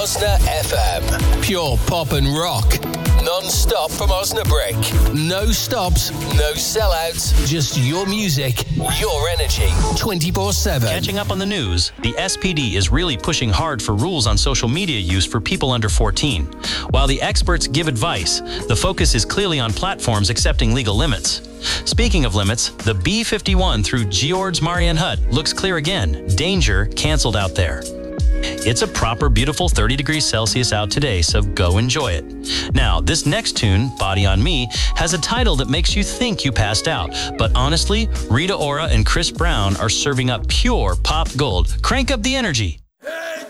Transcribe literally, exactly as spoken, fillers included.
Osna F M. Pure pop and rock. Non-stop from Osnabrück. No stops, no sellouts. Just your music, your energy. twenty-four seven. Catching up on the news, the S P D is really pushing hard for rules on social media use for people under fourteen. While the experts give advice, the focus is clearly on platforms accepting legal limits. Speaking of limits, the B fifty-one through George Marian Hut looks clear again. Danger canceled out there. It's a proper, beautiful thirty degrees Celsius out today, so go enjoy it. Now, this next tune, Body on Me, has a title that makes you think you passed out. But honestly, Rita Ora and Chris Brown are serving up pure pop gold. Crank up the energy.